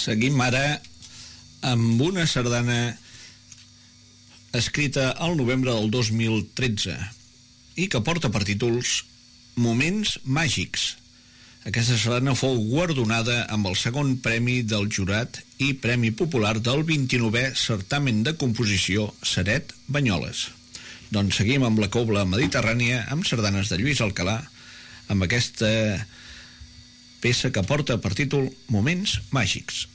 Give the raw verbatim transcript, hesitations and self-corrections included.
Seguim ara amb una sardana escrita al novembre del dos mil tretze i que porta per títols Moments Màgics. Aquesta sardana fou guardonada amb el segon premi del jurat i premi popular del vint-i-novè certamen de composició Seret Banyoles. Doncs seguim amb la cobla mediterrània amb sardanes de Lluís Alcalà amb aquesta peça que porta per títol Moments Màgics.